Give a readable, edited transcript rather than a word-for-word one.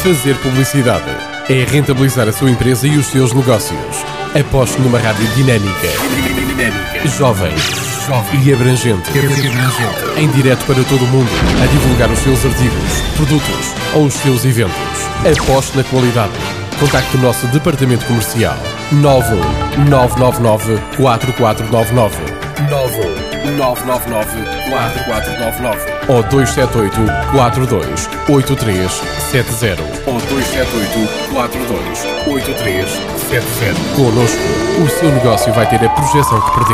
Fazer publicidade é rentabilizar a sua empresa e os seus negócios. Aposte numa rádio dinâmica, jovem e abrangente, em direto para todo o mundo, a divulgar os seus artigos, produtos ou os seus eventos. Aposte na qualidade. Contacte o nosso departamento comercial 91999 4499 ou 278 42 8370 ou 278 42 8370. Connosco, o seu negócio vai ter a projeção que pretende.